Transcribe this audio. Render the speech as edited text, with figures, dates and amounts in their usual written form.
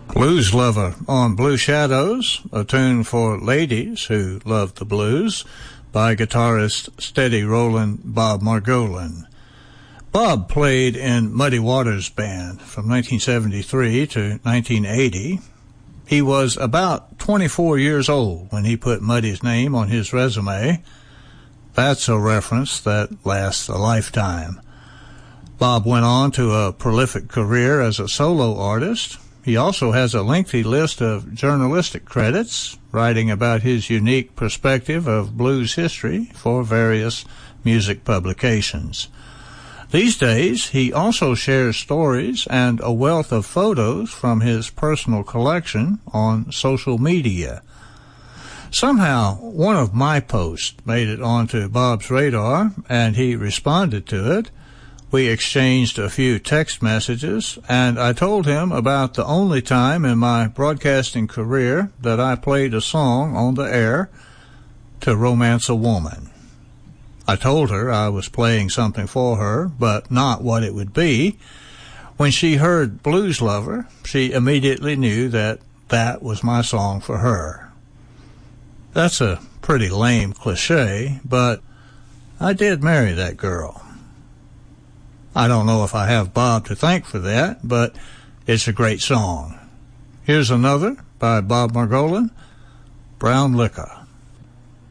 Blues Lover on Blue Shadows, a tune for ladies who love the blues, by guitarist steady rollin' Bob Margolin. Bob played in Muddy Waters Band from 1973 to 1980. He was about 24 years old when he put Muddy's name on his resume. That's a reference that lasts a lifetime. Bob went on to a prolific career as a solo artist. He also has a lengthy list of journalistic credits, writing about his unique perspective of blues history for various music publications. These days, he also shares stories and a wealth of photos from his personal collection on social media. Somehow, one of my posts made it onto Bob's radar, and he responded to it. We exchanged a few text messages, and I told him about the only time in my broadcasting career that I played a song on the air to romance a woman. I told her I was playing something for her, but not what it would be. When she heard Blues Lover, she immediately knew that that was my song for her. That's a pretty lame cliche, but I did marry that girl. I don't know if I have Bob to thank for that, but it's a great song. Here's another by Bob Margolin, Brown Liquor.